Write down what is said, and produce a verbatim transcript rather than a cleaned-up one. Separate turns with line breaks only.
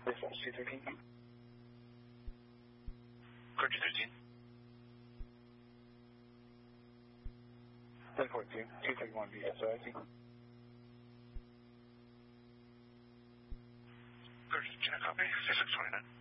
Dispatch two thirteen.
Car two thirteen.
ten forty-two, two thirty-one V S O I C.
Car two thirteen, copy. six six twenty-nine.